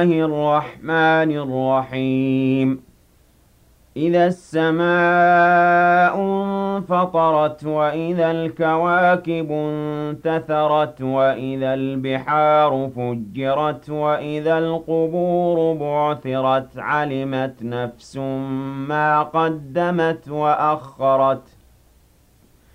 الرحمن الرحيم إذا السماء انفطرت وإذا الكواكب انتثرت وإذا البحار فجرت وإذا القبور بعثرت علمت نفس ما قدمت وأخرت